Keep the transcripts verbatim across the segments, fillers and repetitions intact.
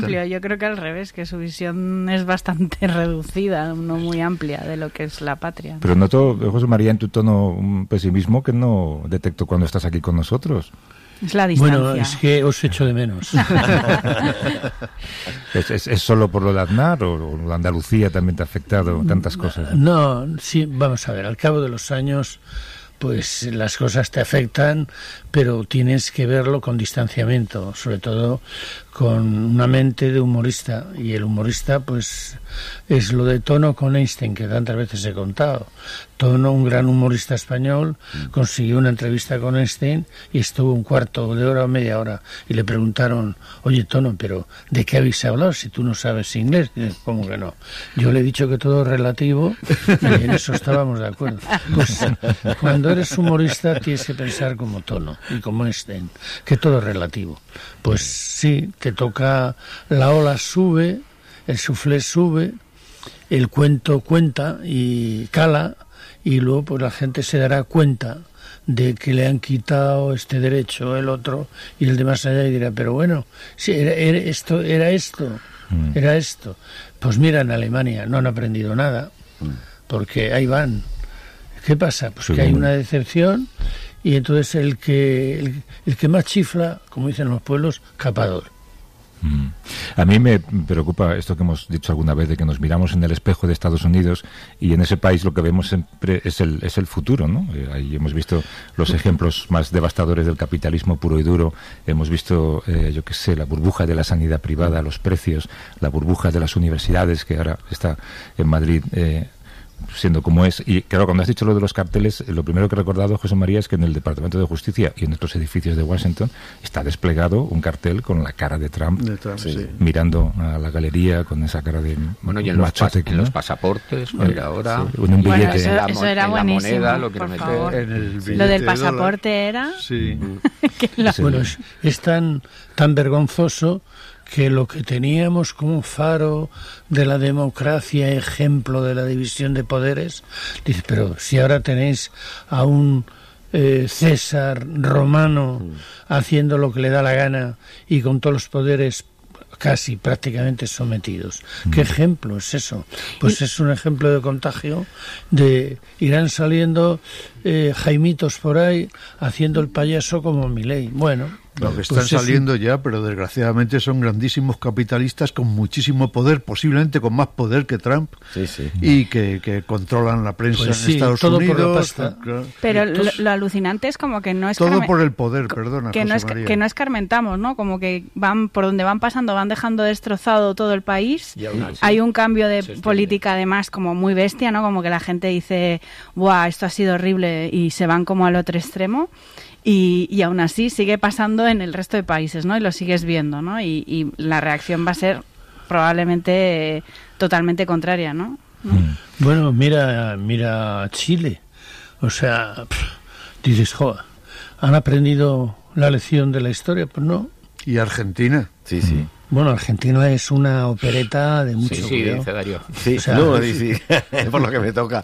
amplio. Yo creo que al revés, que su visión es bastante reducida, no muy amplia de lo que es la patria. Pero noto, José María, en tu tono un pesimismo que no detecto cuando estás aquí con nosotros. Es la distancia. Bueno, es que os echo de menos. ¿Es, es, ¿Es solo por lo de Aznar o, o Andalucía también te ha afectado tantas cosas? No, sí, vamos a ver, al cabo de los años pues las cosas te afectan, pero tienes que verlo con distanciamiento, sobre todo con una mente de humorista, y el humorista pues es lo de Tono con Einstein, que tantas veces he contado. Tono, un gran humorista español, consiguió una entrevista con Einstein y estuvo un cuarto de hora o media hora, y le preguntaron: oye Tono, pero ¿de qué habéis hablado si tú no sabes inglés? Y dice, ¿cómo que no? Yo le he dicho que todo es relativo, y en eso estábamos de acuerdo. Pues cuando eres humorista tienes que pensar como Tono y como Einstein, que todo es relativo. Pues sí, te toca, la ola sube, el suflé sube, el cuento cuenta y cala, y luego pues la gente se dará cuenta de que le han quitado este derecho, el otro, y el de más allá, y dirá, pero bueno, si era, era esto, era esto, mm. era esto. Pues mira, en Alemania no han aprendido nada, porque ahí van. ¿Qué pasa? Pues sí, que hay una decepción, y entonces el que el, el que más chifla, como dicen los pueblos, capador. Mm. A mí me preocupa esto que hemos dicho alguna vez, de que nos miramos en el espejo de Estados Unidos y en ese país lo que vemos siempre es el, es el futuro, ¿no? Eh, ahí hemos visto los ejemplos más devastadores del capitalismo puro y duro, hemos visto, eh, yo qué sé, la burbuja de la sanidad privada, los precios, la burbuja de las universidades, que ahora está en Madrid eh, siendo como es. Y claro, cuando has dicho lo de los carteles, lo primero que he recordado, José María, es que en el Departamento de Justicia y en otros edificios de Washington está desplegado un cartel con la cara de Trump, de Trump sí. mirando a la galería con esa cara de bueno, y en, los, pas en ¿no? los pasaportes, ¿no? Mira, ahora sí, un billete. Bueno, eso, en la, eso era en buenísimo, la moneda, lo por meter favor. En el Lo del pasaporte de era sí. la... Bueno, es, es tan, tan vergonzoso que lo que teníamos como faro de la democracia, ejemplo de la división de poderes, dice, pero si ahora tenéis a un eh, César romano mm. haciendo lo que le da la gana y con todos los poderes casi prácticamente sometidos. Mm. ¿Qué ejemplo es eso? Pues y... es un ejemplo de contagio, de irán saliendo eh, Jaimitos por ahí haciendo el payaso como Milei. Bueno, Lo que están pues saliendo un... ya, pero desgraciadamente son grandísimos capitalistas con muchísimo poder, posiblemente con más poder que Trump, sí, sí. y que, que controlan la prensa pues en sí, Estados todo Unidos. Por la pasta. Pero lo, lo alucinante es como que no es todo carmen... por el poder, perdona, que José no es María. que no escarmentamos, ¿no? Como que van por donde van pasando, van dejando destrozado todo el país. Hay un cambio de política además como muy bestia, ¿no? Como que la gente dice, "Buah, esto ha sido horrible", y se van como al otro extremo. Y, y aún así sigue pasando en el resto de países, ¿no? Y lo sigues viendo, ¿no? Y, y la reacción va a ser probablemente eh, totalmente contraria, ¿no? ¿No? Bueno, mira, mira Chile. O sea, pff, dices, joder, ¿han aprendido la lección de la historia? Pues no. ¿Y Argentina? Sí, sí. Bueno, Argentina es una opereta de mucho sí, sí, cuidado. dice Darío. Sí, o sea, no, sí, sí. Por lo que me toca.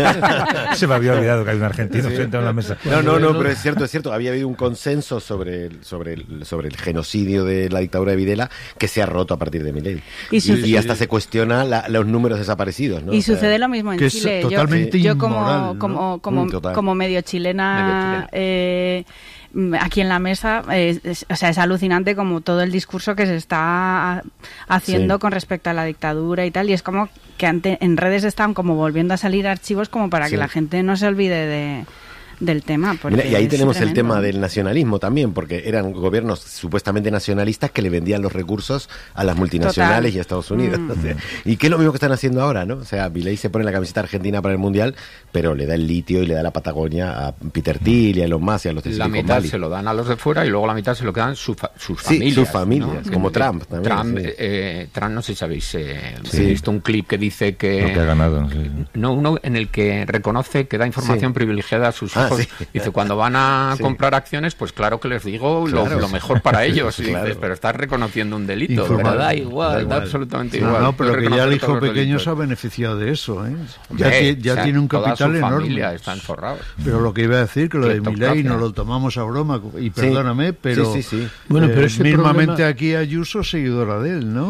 Se me había olvidado que hay un argentino sí. sentado en la mesa. No, no, no, pero es cierto, es cierto. Había habido un consenso sobre el, sobre el, sobre el genocidio de la dictadura de Videla que se ha roto a partir de Milei. Y, y, y hasta se cuestiona la, los números desaparecidos, ¿no? Y o sea, sucede lo mismo en que Chile. Es totalmente yo, inmoral, yo como, ¿no? como, como, mm, como medio chilena... Medio chilena. Eh, aquí en la mesa, eh, es, o sea, es alucinante como todo el discurso que se está haciendo sí. con respecto a la dictadura y tal, y es como que ante, en redes están como volviendo a salir archivos como para sí. que la gente no se olvide de... del tema. Mira, y ahí tenemos tremendo. El tema del nacionalismo también, porque eran gobiernos supuestamente nacionalistas que le vendían los recursos a las multinacionales Total. Y a Estados Unidos. Mm. O sea, y que es lo mismo que están haciendo ahora, ¿no? O sea, Milei se pone la camiseta argentina para el Mundial, pero le da el litio y le da la Patagonia a Peter Thiel y a Elon Musk y a los de La mitad Valley. Se lo dan a los de fuera y luego la mitad se lo quedan su fa sus sí, familias. sus familias, ¿no? Como Trump también. Trump, sí. eh, Trump, no sé si sabéis, eh, sí. he visto un clip que dice que... Lo que ha ganado, sí. No, uno en el que reconoce que da información sí. privilegiada a sus hijos. Ah, sí. Dice, cuando van a sí. comprar acciones, pues claro que les digo claro. lo, lo mejor para ellos. Y claro. dices, pero estás reconociendo un delito. Pero da igual, da, igual. da absolutamente no, igual. No, pero que ya el hijo pequeño se ha beneficiado de eso, ¿eh? Ya, Hombre, ya o sea, tiene un capital enorme. Están forrados. Pero lo que iba a decir, que lo de Milei no lo tomamos a broma, y perdóname, sí. pero, sí, sí, sí. Bueno, pero eh, mismamente problema... aquí Ayuso seguidora de él, ¿no?